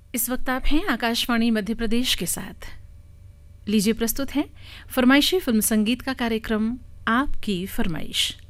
इस वक्त आप हैं आकाशवाणी मध्य प्रदेश के साथ। लीजिए प्रस्तुत है फरमाइशी फिल्म संगीत का कार्यक्रम आपकी फरमाइश।